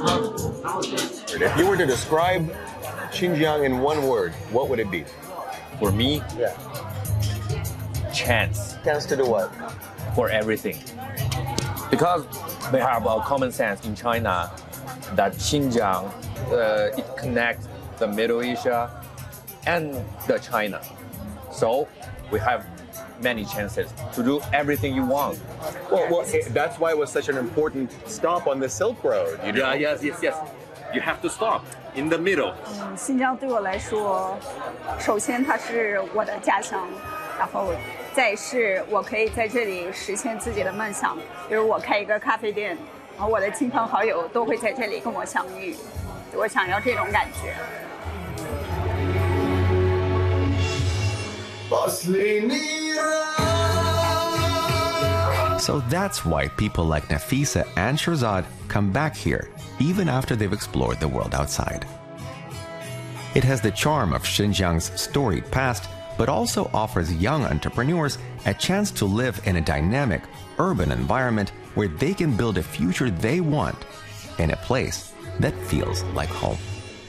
If you were to describe Xinjiang in one word, what would it be? For me, Yeah. chance Chance to do what? for everything. Because we have a common sense in China that Xinjiang, it connects the Middle Asia and the China. So we have many chances to do everything you want. Well, that's why it was such an important stop on the Silk Road. You know? Yes. You have to stop in the middle. 新疆对我来说，首先它是我的家乡，然后再是我可以在这里实现自己的梦想，比如我开一个咖啡店，然后我的亲朋好友都会在这里跟我相遇，我想要这种感觉。 So that's why people like Nafisa and Shirzad come back here, even after they've explored the world outside. It has the charm of Xinjiang's storied past, but also offers young entrepreneurs a chance to live in a dynamic, urban environment where they can build a future they want in a place that feels like home.